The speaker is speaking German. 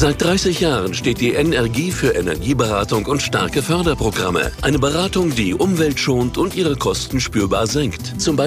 Seit 30 Jahren steht die Energie für Energieberatung und starke Förderprogramme. Eine Beratung, die umweltschont und ihre Kosten spürbar senkt. Zum Beispiel